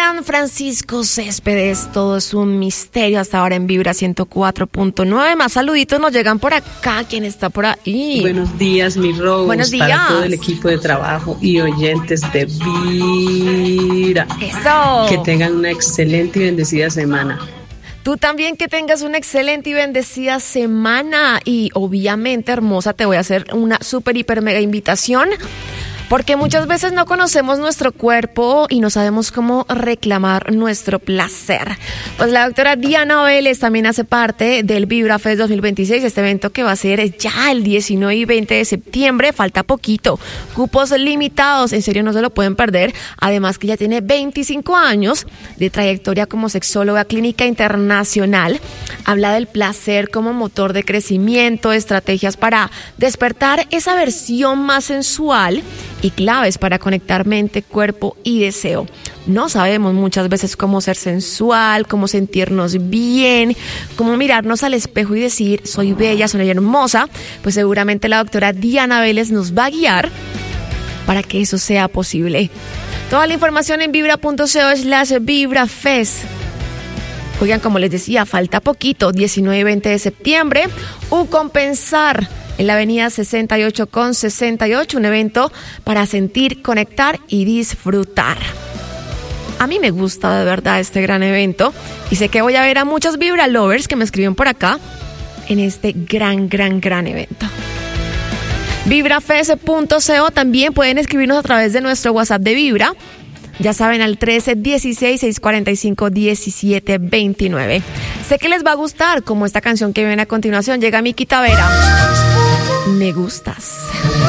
Brian Francisco Céspedes, todo es un misterio hasta ahora en Vibra 104.9. Más saluditos nos llegan por acá. ¿Quién está por ahí? Buenos días, mi Rose. Buenos días. Para todo el equipo de trabajo y oyentes de Vibra. Eso. Que tengan una excelente y bendecida semana. Tú también que tengas una excelente y bendecida semana. Y obviamente, hermosa, te voy a hacer una súper, hiper, mega invitación. Porque muchas veces no conocemos nuestro cuerpo y no sabemos cómo reclamar nuestro placer. Pues la doctora Diana Vélez también hace parte del Vibra Fest 2026, este evento que va a ser ya el 19 y 20 de septiembre. Falta poquito, cupos limitados, en serio no se lo pueden perder. Además que ya tiene 25 años de trayectoria como sexóloga clínica internacional. Habla del placer como motor de crecimiento, estrategias para despertar esa versión más sensual y claves para conectar mente, cuerpo y deseo. No sabemos muchas veces cómo ser sensual, cómo sentirnos bien, cómo mirarnos al espejo y decir soy bella, soy hermosa. Pues seguramente la doctora Diana Vélez nos va a guiar para que eso sea posible. Toda la información en vibra.co/vibrafest. Oigan, como les decía, falta poquito, 19 y 20 de septiembre, Compensar en la avenida 68 con 68, un evento para sentir, conectar y disfrutar. A mí me gusta de verdad este gran evento y sé que voy a ver a muchos Vibra Lovers que me escriben por acá en este gran evento. Vibrafest.co, también pueden escribirnos a través de nuestro WhatsApp de Vibra. Ya saben, al 1316-645-1729. Sé que les va a gustar, como esta canción que viene a continuación. Llega Miki Tavera. Me gustas.